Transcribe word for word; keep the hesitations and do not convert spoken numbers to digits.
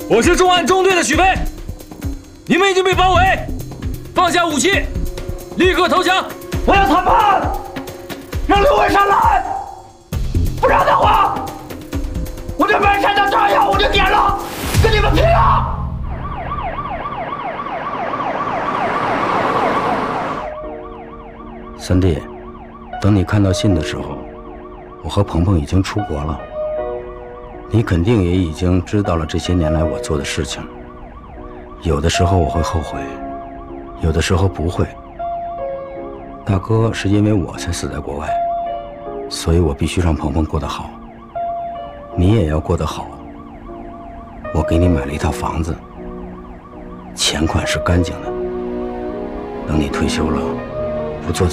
我是重案中队的许飞，你们已经被包围，放下武器，立刻投降！ 我要谈判，让刘伟上来，不然的话，我这满山的炸药我就点了，跟你们拼了！ 三弟，等你看到信的时候，我和鹏鹏已经出国了。你肯定也已经知道了这些年来我做的事情。有的时候我会后悔，有的时候不会。大哥是因为我才死在国外，所以我必须让鹏鹏过得好。你也要过得好。我给你买了一套房子，钱款是干净的。等你退休了，不做